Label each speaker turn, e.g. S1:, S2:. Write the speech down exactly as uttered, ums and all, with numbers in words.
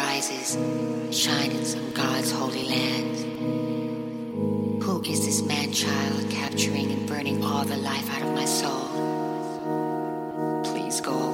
S1: rises, shining on God's holy land. Who is this man-child capturing and burning all the life out of my soul? Please go away.